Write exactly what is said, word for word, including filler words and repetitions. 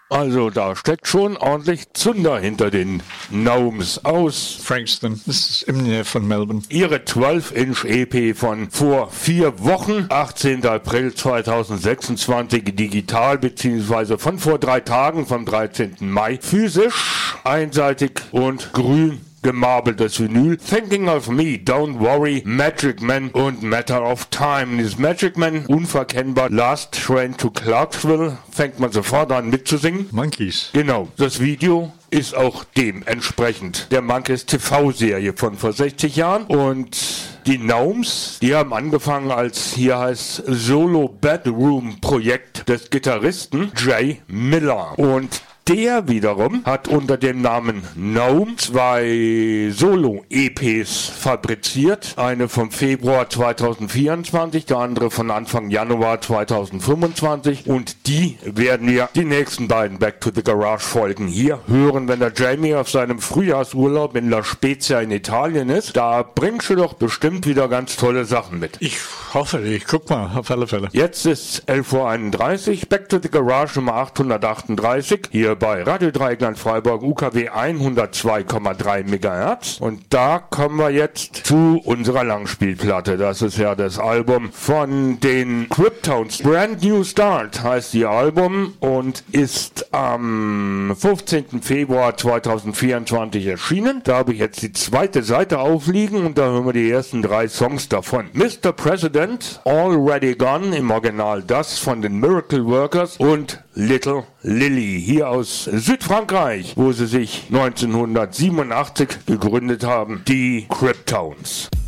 Also da steckt schon ordentlich Zunder hinter den Gnomes aus Frankston, das ist in der Nähe von Melbourne. Ihre zwölf Inch E P von vor vier Wochen, achtzehnten April zweitausendsechsundzwanzig, digital, beziehungsweise von vor drei Tagen, vom dreizehnten Mai, physisch, einseitig und grün. Gemarbeltes Vinyl. Thinking of Me, Don't Worry, Magic Man und Matter of Time. Dieses Magic Man, unverkennbar. Last Train to Clarksville, fängt man sofort an mitzusingen. Monkeys. Genau, das Video ist auch dementsprechend der Monkeys T V-Serie von vor sechzig Jahren. Und die Gnomes, die haben angefangen als, hier heißt Solo-Bedroom-Projekt des Gitarristen Jay Miller. Und der wiederum hat unter dem Namen Gnome zwei Solo-E Ps fabriziert. Eine vom Februar zweitausendvierundzwanzig, der andere von Anfang Januar zweitausendfünfundzwanzig. Und die werden wir die nächsten beiden Back to the Garage Folgen hier hören, wenn der Jamie auf seinem Frühjahrsurlaub in La Spezia in Italien ist. Da bringst du doch bestimmt wieder ganz tolle Sachen mit. Ich hoffe, ich guck mal, auf alle Fälle. Jetzt ist elf Uhr einunddreißig, Back to the Garage Nummer achthundertachtunddreißig, hier bei Radio Dreieckland Freiburg, U K W hundertzwei Komma drei Megahertz. Und da kommen wir jetzt zu unserer Langspielplatte. Das ist ja das Album von den Cryptones. Brand New Start heißt die Album und ist am fünfzehnten Februar zweitausendvierundzwanzig erschienen. Da habe ich jetzt die zweite Seite aufliegen und da hören wir die ersten drei Songs davon. Mister President, Already Gone, im Original das von den Miracle Workers, und Little Lily, hier aus Südfrankreich, wo sie sich neunzehnhundertsiebenundachtzig gegründet haben, die Cryptones.